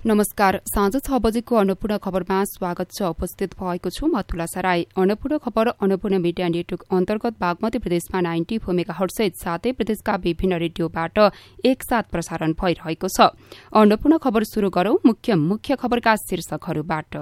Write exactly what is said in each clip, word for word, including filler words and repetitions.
नमस्कार, साँझ छ बजेको अन्नपूर्ण खबरमा स्वागत छ। उपस्थित भएको छु म तुलसा राई। अन्नपूर्ण खबर अन्नपूर्ण मिडिया नेटवर्क अन्तर्गत बागमती प्रदेशमा नाइन्टी फोर मेगाहर्ट्ज साथै प्रदेशका विभिन्न रेडियोबाट एकसाथ प्रसारण भइरहेको छ। अन्नपूर्ण खबर शुरू गरौं मुख्य मुख्य खबरका शीर्षकहरूबाट।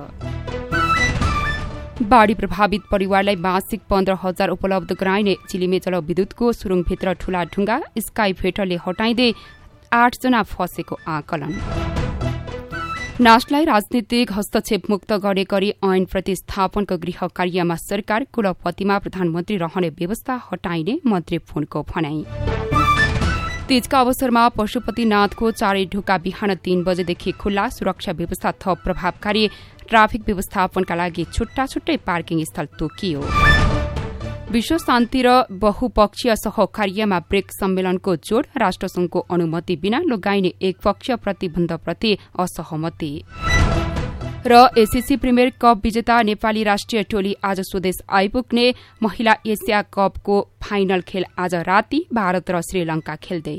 बाढ़ी प्रभावित परिवारलाई मासिक पन्ध्र हजार उपलब्ध गराइने चिलिमे जलविद्युतको सुरुङभित्र ठूला ढुङ्गा स्काई भेटरले हटाइँदै आठजना फँसेको आकलन। नास्टलाई राजनीतिक हस्तक्षेप मुक्त गर्ने गरी ऐन प्रतिस्थापनको गृह कार्यमा सरकार, कुलपतिमा प्रधानमन्त्री रहने व्यवस्था हटाइने मन्त्री पुनको भनाई। तीजका अवसरमा पशुपतिनाथको चारै ढोका बिहान तीन बजेदेखि खुल्ला, सुरक्षा व्यवस्था थप प्रभावकारी, ट्राफिक व्यवस्थापनका लागि छुट्टा छुट्टै पार्किङ स्थल तोकियो। विश्व शान्ति र बहुपक्षीय सहकार्यमा ब्रेक्स सम्मेलनको जोड, राष्ट्रसंघको अनुमति बिना लगाइने एकपक्षीय प्रतिबन्धप्रति असहमति। र एसीसी प्रिमियर कप विजेता नेपाली राष्ट्रिय टोली आज स्वदेश आइपुग्ने। महिला एसिया कपको फाइनल खेल आज राति भारत र श्रीलंका खेल्दै।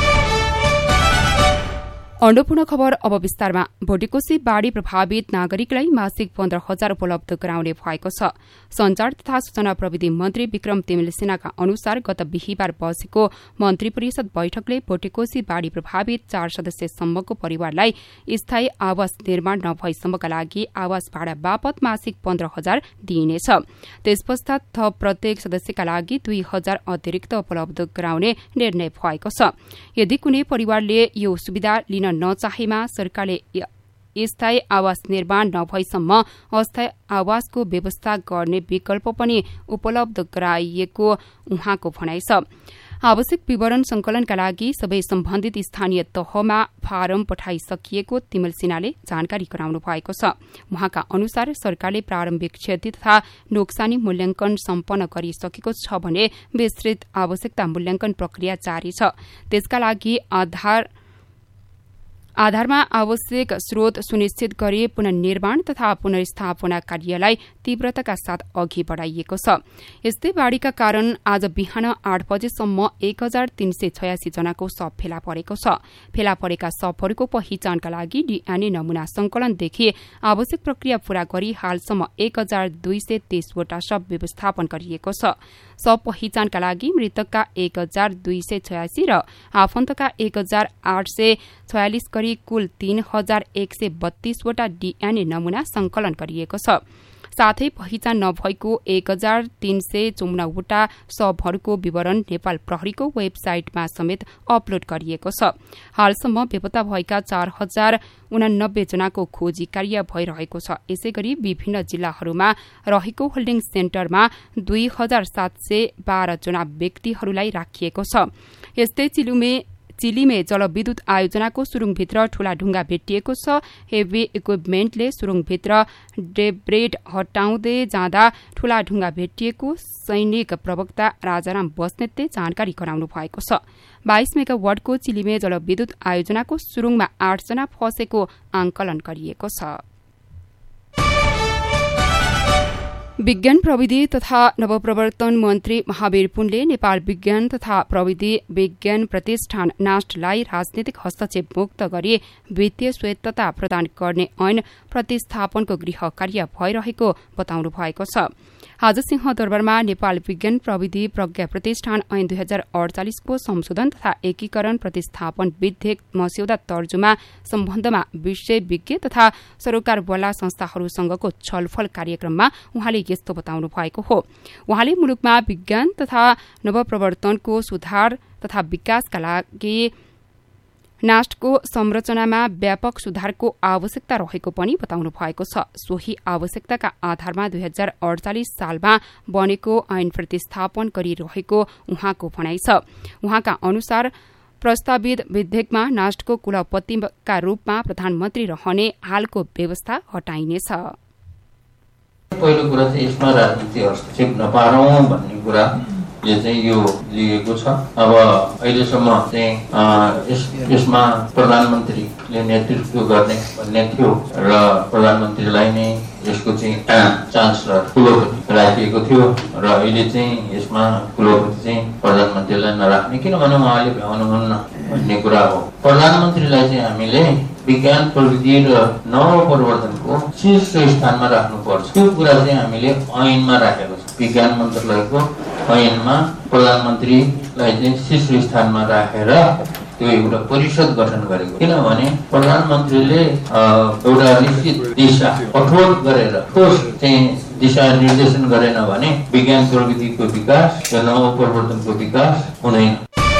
अन्नपूर्ण खबर अब विस्तारमा। भोटेकोशी बाढ़ी प्रभावित नागरिकलाई मासिक पन्ध्र हजार उपलब्ध गराउने भएको छ। संचार तथा सूचना प्रविधि मन्त्री विक्रम तिमिल सिन्हाका अनुसार गत बिहिबार बसेको मन्त्री परिषद बैठकले भोटेकोशी बाढ़ी प्रभावित चार सदस्यसम्मको परिवारलाई स्थायी आवास निर्माण नभएसम्मका लागि आवास भाडा बापत मासिक पन्ध्र हजार दिइनेछ। त्यस पश्चात थप प्रत्येक सदस्यका लागि दुई हजार अतिरिक्त उपलब्ध गराउने निर्णय भएको छ। यदि कुनै परिवारले यो सुविधा लिन नचाहेमा सरकारले स्थायी आवास निर्माण नभएसम्म अस्थायी आवासको व्यवस्था गर्ने विकल्प पनि उपलब्ध गराइएको उहाँको भनाइ छ। आवश्यक विवरण संकलनका लागि सबै सम्बन्धित स्थानीय तहमा फारम पठाइसकिएको तिमल सिन्हाले जानकारी गराउनु भएको छ। उहाँका अनुसार सरकारले प्रारम्भिक क्षति तथा नोक्सानी मूल्याङ्कन सम्पन्न गरिसकेको छ भने विस्तृत आवश्यकता मूल्याङ्कन प्रक्रिया जारी छ। त्यसका लागि आधार आधारमा आवश्यक स्रोत सुनिश्चित गरी पुनर्निर्माण तथा पुनर्स्थापना कार्यलाई तीव्रताका साथ अघि बढ़ाइएको छ। यस्तै बाढ़ीका कारण आज बिहान आठ बजेसम्म एक हजार तीन सय छयासी जनाको शव फेला परेको छ। फेला परेका शवहरूको पहिचानका लागि डीएनए नमूना संकलनदेखि आवश्यक प्रक्रिया पूरा गरी हालसम्म एक हजार दुई सय तेइसवटा शव व्यवस्थापन गरिएको छ। शव पहिचानका लागि मृतकका एक हजार दुई सय छयासी र आफन्तका एक हजार आठ सय छयालिस गरी कुल तीन हजार एक सय बत्तीसवटा डीएनए नमूना संकलन गरिएको छ। साथै पहिचान नभएको एक हजार तीन सय चौवन्नवटा शवहरूको विवरण नेपाल प्रहरीको वेबसाइटमा समेत अपलोड गरिएको छ। हालसम्म बेपत्ता भएका चार हजार उनानब्बे जनाको खोजी कार्य भइरहेको छ। यसै गरी विभिन्न जिल्लाहरूमा रहेको होल्डिङ सेन्टरमा दुई हजार सात सय बाह्र जना व्यक्तिहरूलाई राखिएको छ। यस्तै चिलुमे चिलिमे जलविद्युत आयोजनाको सुरुङभित्र ठूला ढुङ्गा भेटिएको छ। हेभी इक्विपमेन्टले सुरुङभित्र डेब्रेड हटाउँदै जाँदा ठूला ढुङ्गा भेटिएको सैनिक प्रवक्ता राजाराम बस्नेतले जानकारी गराउनु भएको छ। बाइस मेगावाटको चिलिमे जलविद्युत आयोजनाको सुरुङमा आठजना फँसेको आंकलन गरिएको छ। विज्ञान प्रविधि तथा नवप्रवर्तन मन्त्री महावीर पुनले नेपाल विज्ञान तथा प्रविधि विज्ञान प्रतिष्ठान नास्टलाई राजनीतिक हस्तक्षेप मुक्त गरी वित्तीय स्वायत्तता प्रदान गर्ने ऐन प्रतिस्थापनको गृह कार्य भइरहेको बताउनु भएको छ। आज सिंहदरबारमा नेपाल विज्ञान प्रविधि प्रज्ञा प्रतिष्ठान ऐन दुई हजार अडचालिसको संशोधन तथा एकीकरण प्रतिस्थापन विधेयक मस्यौदा तर्जुमा सम्बन्धमा विषय विज्ञ तथा सरोकारवाला संस्थाहरूसँगको छलफल कार्यक्रममा उहाँले यस्तो बताउनु भएको हो। उहाँले मुलुकमा विज्ञान तथा नवप्रवर्तनको सुधार तथा विकासका लागि नास्टको संरचनामा व्यापक सुधारको आवश्यकता रहेको पनि बताउनु भएको छ। सोही आवश्यकताका आधारमा दुई हजार अडचालिस सालमा बनेको ऐन प्रतिस्थापन गरिरहेको उहाँको भनाइ छ। उहाँका अनुसार प्रस्तावित विधेयकमा नास्टको कुलपतिका रूपमा प्रधानमन्त्री रहने हालको व्यवस्था हटाइनेछ। पहिलो कुरा चाहिँ यसमा राजनीतिक हस्तक्षेप नपारौँ भन्ने कुरा यो चाहिँ यो दिएको छ। अब अहिलेसम्म चाहिँ यस यसमा प्रधानमन्त्रीले नेतृत्व गर्ने भन्ने थियो र प्रधानमन्त्रीलाई नै यसको चाहिँ चान्सलर कुलपति राखिएको थियो र अहिले चाहिँ यसमा कुलपति चाहिँ प्रधानमन्त्रीलाई नराख्ने, किनभने उहाँले भ्याउनुहुन्न भन्ने कुरा हो। प्रधानमन्त्रीलाई चाहिँ हामीले विज्ञान प्रविधि र नवप्रवर्धनको शीर्ष स्थानमा राख्नुपर्छ। त्यो कुरा चाहिँ हामीले ऐनमा राखेको छ। विज्ञान मन्त्रालयको ऐनमा प्रधानमन्त्रीलाई चाहिँ शीर्ष स्थानमा राखेर त्यो एउटा परिषद गठन गरेको, किनभने प्रधानमन्त्रीले एउटा निश्चित दिशा कठोर गरेर ठोस चाहिँ दिशा निर्देशन गरेन भने विज्ञान प्रविधिको विकास र नवप्रवर्धनको विकास हुँदैन।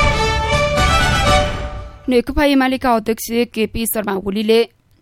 नेकपा एमालेका अध्यक्ष केपी शर्मा ओलीले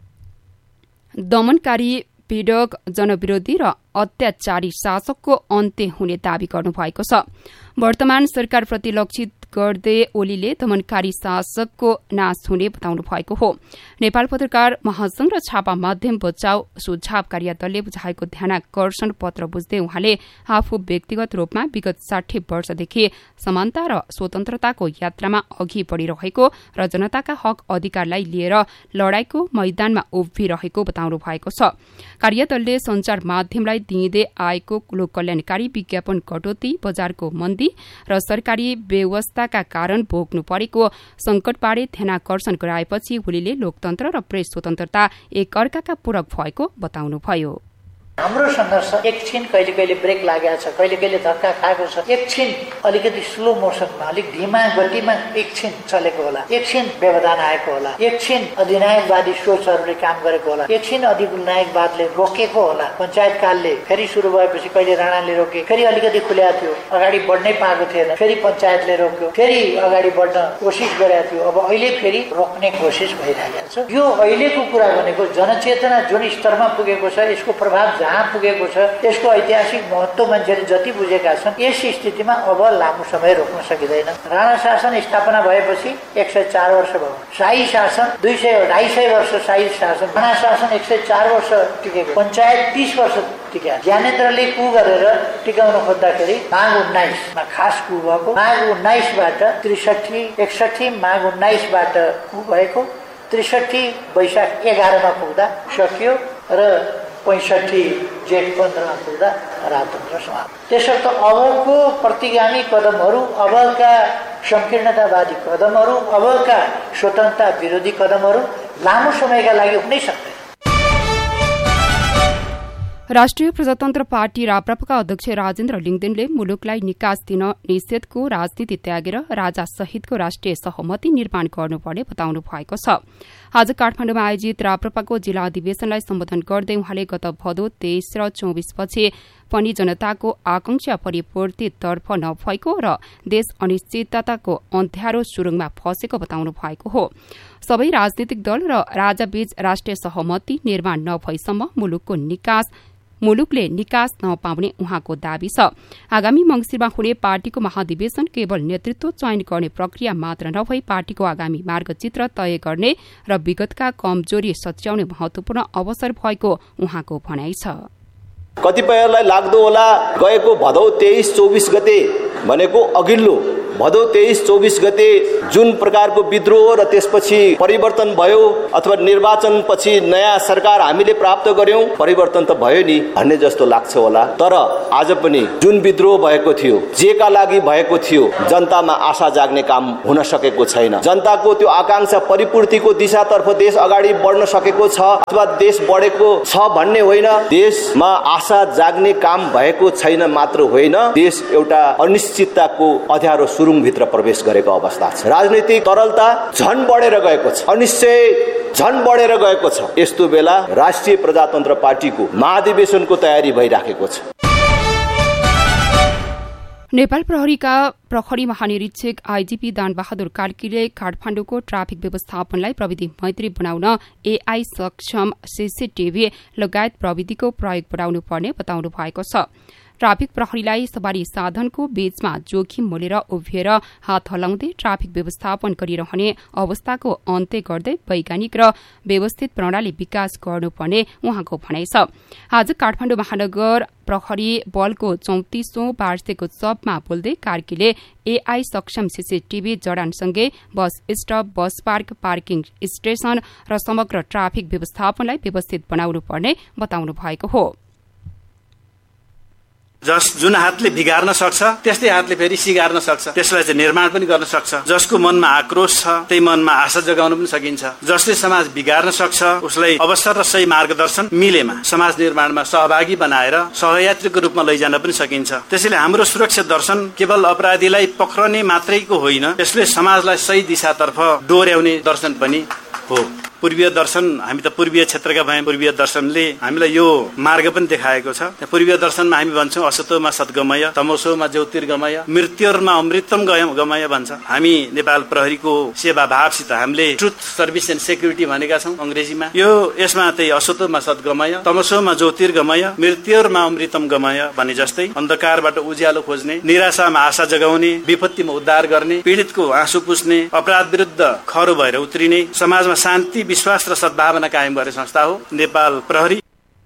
दमनकारी पीडक जनविरोधी र अत्याचारी शासकको अन्त्य हुने दावी गर्नुभएको छ। वर्तमान सरकारप्रति लक्षित गर्दै ओलीले दमनकारी शासकको नाश हुने बताउनु भएको हो। नेपाल पत्रकार महासंघ र छापा माध्यम बचाउ सुझाव कार्यदलले बुझाएको ध्यानाकर्षण पत्र बुझ्दै उहाँले आफू व्यक्तिगत रूपमा विगत साठी वर्षदेखि समानता र स्वतन्त्रताको यात्रामा अघि बढ़िरहेको र जनताका हक अधिकारलाई लिएर लड़ाईको मैदानमा उभिरहेको बताउनु भएको छ। कार्यदलले संचार माध्यमलाई दिइँदै आएको लोक कल्याणकारी विज्ञापन कटौती, बजारको मन्दी र सरकारी व्यवस्थाका कारण भोग्नु परेको संकटबारे ध्यानाकर्षण गराएपछि ओलीले लोकतन्त्र र प्रेस स्वतन्त्रता एक अर्काका पूरक भएको बताउनुभयो। हाम्रो संघर्ष एकछिन कहिले कहिले ब्रेक लागेको छ, कहिले कहिले धक्का खाएको छ, एकछिन अलिकति स्लो मोसनमा अलिक धीमा गतिमा एकछिन चलेको होला, एकछिन व्यवधान आएको होला, एकछिन अधिनायकवादी सोचहरूले काम गरेको होला, एकछिन अधिनायकवादले रोकेको होला। पञ्चायत कालले फेरि सुरु भएपछि कहिले राणाले रोके, फेरि अलिकति खुल्या थियो, अगाडि बढ्नै पाएको थिएन, फेरि पञ्चायतले रोक्यो, फेरि अगाडि बढ्न कोसिस गरेको थियो, अब अहिले फेरि रोक्ने कोसिस भइरहेको छ। यो अहिलेको कुरा भनेको जनचेतना जुन स्तरमा पुगेको छ, यसको प्रभाव जहाँ पुगेको छ, यसको ऐतिहासिक महत्व मान्छेले जति बुझेका छन्, यस स्थितिमा अब लामो समय रोक्न सकिँदैन। राणा शासन स्थापना भएपछि एक सय चार वर्ष भयो, शाही शासन दुई सय ढाई सय वर्ष, शाही शासन राणा शासन एक सय चार वर्ष टिकेको, पञ्चायत तीस वर्ष टिक्या। ज्ञानेन्द्रले कु गरेर टिकाउन खोज्दाखेरि माघ उन्नाइसमा खास कु भएको, माघ उन्नाइसबाट त्रिसठी एकसठी माघ उन्नाइसबाट कु भएको, त्रिसठी वैशाख एघारमा पुग्दा सकियो र पैंसठी जेठ पन्ध्रमा पुग्दा राजतन्त्र समाप्त। त्यसर्थ अबको प्रतिगामी कदमहरू, अबका संकीर्णतावादी कदमहरू, अबका स्वतन्त्रता विरोधी कदमहरू लामो समयका लागि हुनै सक्दैन। राष्ट्रिय प्रजातन्त्र पार्टी राप्रपाका अध्यक्ष राजेन्द्र लिङदेनले मुलुकलाई निकास दिन निषेधको राजनीति त्यागेर राजा सहितको राष्ट्रिय सहमति निर्माण गर्नुपर्ने बताउनु भएको छ। आज काठमाडौँमा आयोजित राप्रपाको जिल्ला अधिवेशनलाई सम्बोधन गर्दै उहाँले गत भदौ तेइस र चौविसपछि पनि जनताको आकांक्षा परिपूर्तितर्फ नभएको र देश अनिश्चितताको अन्ध्यारो सुरुङमा फँसेको बताउनु भएको हो। सबै राजनीतिक दल र राजाबीच राष्ट्रिय सहमति निर्माण नभएसम्म मुलुकको निकास मुलुकले निकास नपाउने उहाँको दावी छ। आगामी मंगिरमा हुने पार्टीको महाधिवेशन केवल नेतृत्व चयन गर्ने प्रक्रिया मात्र नभई पार्टीको आगामी मार्गचित्र तय गर्ने र विगतका कमजोरी सच्याउने महत्वपूर्ण अवसर भएको उहाँको भनाइ छ। कतिपयलाई लाग्दो होला गएको भदौ तेइस चौबिस गते भनेको अघिल्लो भदौ तेइस चौबिस गते जुन प्रकारको विद्रोह र त्यसपछि परिवर्तन भयो अथवा निर्वाचन पछि नयाँ सरकार हामीले प्राप्त गर्यौं, परिवर्तन त भयो नि भन्ने जस्तो लाग्छ होला। तर आज पनि जुन विद्रोह भएको थियो, जेका लागि भएको थियो, जनतामा आशा जाग्ने काम हुन सकेको छैन। जनताको त्यो आकांक्षा परिपूर्तिको दिशातर्फ देश अगाडि बढ्न सकेको छ अथवा देश बढेको छ भन्ने होइन, देशमा आशा जाग्ने काम भएको छैन मात्र होइन, देश एउटा अनिश्चितताको अँध्यारो भित्र प्रवेश गरेको अवस्था छ। राजनीतिक तरलता झन बढेर गएको छ, अनिश्चय झन बढेर गएको छ। यस्तो बेला राष्ट्रिय प्रजातन्त्र पार्टीको महाधिवेशनको तयारी भइराखेको छ। नेपाल प्रहरीका प्रहरी महानिरीक्षक आईजीपी दानबहादुर कार्कीले काठमाडौँको ट्राफिक व्यवस्थापनलाई प्रविधि मैत्री बनाउन एआई सक्षम सीसीटीभी लगायत प्रविधिको प्रयोग बढ़ाउनु पर्ने बताउनु भएको छ। ट्राफिक प्रहरीलाई सवारी साधनको बीचमा जोखिम मोलेर उभिएर हात हलाउँदै ट्राफिक व्यवस्थापन गरिरहने अवस्थाको अन्त्य गर्दै वैज्ञानिक र व्यवस्थित प्रणाली विकास गर्नुपर्ने उहाँको भनाइ छ। आज काठमाडौँ महानगर प्रहरी बलको चौतिसौं वार्षिक उत्सवमा बोल्दै कार्कीले एआई सक्षम सीसीटीभी जडानसँगै बस stop, bus park, parking station र समग्र ट्राफिक व्यवस्थापनलाई व्यवस्थित बनाउनुपर्ने बताउनु भएको हो। जस जुन हातले बिगार्न सक्छ त्यस्तै हातले फेरि सिगार्न सक्छ, त्यसलाई चाहिँ निर्माण पनि गर्न सक्छ। जसको मनमा आक्रोश छ त्यही मनमा आशा जगाउन पनि सकिन्छ। जसले समाज बिगार्न सक्छ उसलाई अवसर र सही मार्गदर्शन मिलेमा समाज निर्माणमा सहभागी बनाएर सहयात्रीको रूपमा लैजान पनि सकिन्छ। त्यसैले हाम्रो सुरक्षा दर्शन केवल अपराधीलाई पक्रने मात्रैको होइन, यसले समाजलाई सही दिशातर्फ डोर्याउने दर्शन पनि हो। पूर्वीय दर्शन, हामी त पूर्वीय क्षेत्रका भए, पूर्वीय दर्शनले हामीलाई यो मार्ग पनि देखाएको छ। पूर्वीय दर्शनमा हामी भन्छौँ असतोमा सद्गमय, तमसोमा ज्योतिर्गमय, मृत्युमा अमृतम गमय भन्छ। हामी नेपाल प्रहरीको सेवा भावसित हामीले ट्रुथ सर्भिस एन्ड सेक्युरिटी भनेका छौँ अंग्रेजीमा। यो यसमा त्यही असतोमा सद्गमय, तमसोमा ज्योतिर्गमय, मृत्युमा अमृतम गमय भने जस्तै अन्धकारबाट उज्यालो खोज्ने, निराशामा आशा जगाउने, विपत्तिमा उद्धार गर्ने, पीडितको आँसु पुस्ने, अपराध विरुद्ध खरो भएर उत्रिने, समाजमा शान्ति, विश्वास र सद्भावना कायम गर्ने संस्था हो नेपाल प्रहरी।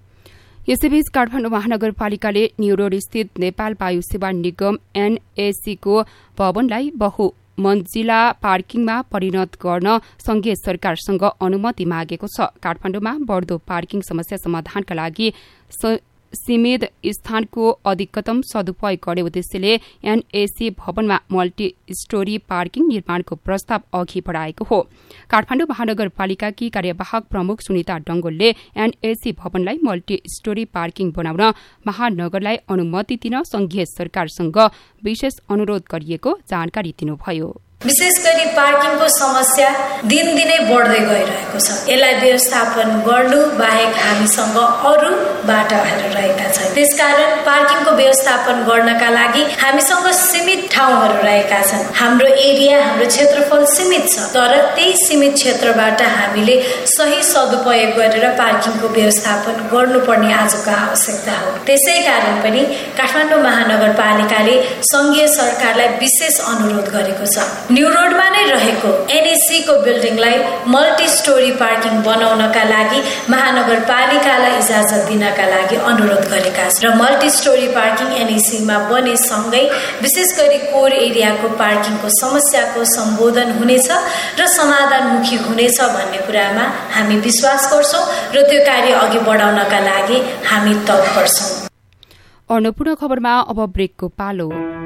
यसैबीच काठमाडौँ महानगरपालिकाले न्यू रोड स्थित नेपाल वायु सेवा निगम एनएसी को भवनलाई बहु मन्जिला पार्किङमा परिणत गर्न संघीय सरकारसँग अनुमति मागेको छ। काठमाडौँमा बढ्दो पार्किङ समस्या समाधानका लागि सीमित स्थानको अधिकतम सदुपयोग गर्ने उद्देश्यले एनएसी भवनमा मल्टी स्टोरी पार्किङ निर्माणको प्रस्ताव अघि बढाएको हो। काठमाडौँ महानगरपालिकाकी कार्यवाहक प्रमुख सुनिता डंगोलले एनएसी भवनलाई मल्टी स्टोरी पार्किङ बनाउन महानगरलाई अनुमति दिन संघीय सरकारसँग विशेष अनुरोध गरिएको जानकारी दिनुभयो। विशेष गरी पार्किङको समस्या दिनदिनै बढ्दै गइरहेको छ। यसलाई व्यवस्थापन गर्नु बाहेक हामीसँग अरू बाटाहरू रहेका छन्। त्यसकारण पार्किङको व्यवस्थापन गर्नका लागि हामीसँग सीमित ठाउँहरू रहेका छन्। हाम्रो एरिया, हाम्रो क्षेत्रफल सीमित छ, तर त्यही सीमित क्षेत्रबाट हामीले सही सदुपयोग गरेर पार्किङको व्यवस्थापन गर्नुपर्ने आजको आवश्यकता हो। त्यसैकारण पनि काठमाडौँ महानगरपालिकाले संघीय सरकारलाई विशेष अनुरोध गरेको छ। न्यू रोडमा नै रहेको एनएसी को बिल्डिङलाई मल्टी स्टोरी पार्किङ बनाउनका लागि महानगरपालिकालाई इजाजत दिनका लागि अनुरोध गरेका छन् र मल्टी स्टोरी पार्किङ एनएसी मा बने सँगै विशेष गरी कोर एरियाको पार्किङको समस्याको सम्बोधन हुनेछ र समाधानमुखी हुनेछ भन्ने कुरामा हामी विश्वास गर्छौं र त्यो कार्य अघि बढाउनका लागि हामी तत्पर छौं। अन्नपूर्ण खबरमा अब ब्रेकको पालो।